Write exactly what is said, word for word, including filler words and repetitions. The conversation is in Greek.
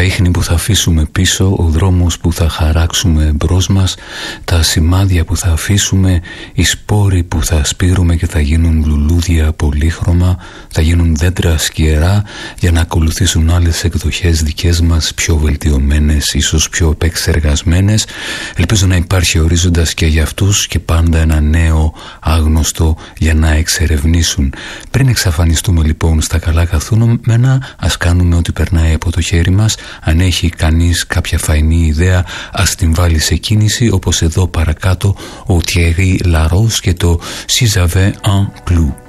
τα ίχνη που θα αφήσουμε πίσω, ο δρόμος που θα χαράξουμε μπρος μας, τα σημάδια που θα αφήσουμε, οι σπόροι που θα σπείρουμε και θα γίνουν λουλούδια πολύχρωμα, θα γίνουν δέντρα σκιερά για να ακολουθήσουν άλλες εκδοχές δικές μας, πιο βελτιωμένες, ίσως πιο επεξεργασμένες. Ελπίζω να υπάρχει ορίζοντας και για αυτούς και πάντα ένα νέο άγνωστο για να εξερευνήσουν. Πριν εξαφανιστούμε λοιπόν στα καλά καθούμενα, ας κάνουμε ό,τι περνάει από το χέρι μας. Αν έχει κανείς κάποια φαϊνή ιδέα, ας την βάλει σε κίνηση, όπως εδώ παρακάτω ο Thierry Laros και το «Si j'avais un clou».